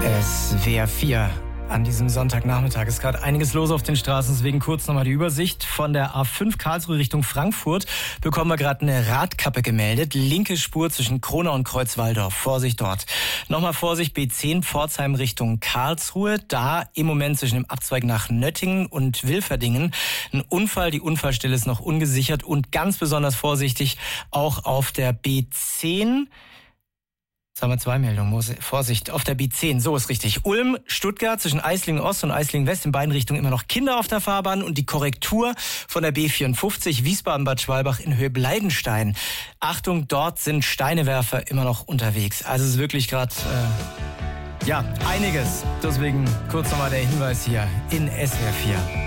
SWR 4. An diesem Sonntagnachmittag ist gerade einiges los auf den Straßen, deswegen kurz nochmal die Übersicht. Von der A5 Karlsruhe Richtung Frankfurt bekommen wir gerade eine Radkappe gemeldet. Linke Spur zwischen Kronau und Kreuzwaldorf. Vorsicht dort. Nochmal Vorsicht, B10 Pforzheim Richtung Karlsruhe. Da im Moment zwischen dem Abzweig nach Nöttingen und Wilferdingen ein Unfall. Die Unfallstelle ist noch ungesichert und ganz besonders vorsichtig auch auf der B10. Jetzt haben wir 2 Meldungen. Vorsicht, auf der B10, so ist richtig. Ulm, Stuttgart, zwischen Eislingen Ost und Eislingen West in beiden Richtungen immer noch Kinder auf der Fahrbahn und die Korrektur von der B54 Wiesbaden-Bad Schwalbach in Höhe Bleidenstein. Achtung, dort sind Steinewerfer immer noch unterwegs. Also es ist wirklich gerade, einiges. Deswegen kurz nochmal der Hinweis hier in SWR 4.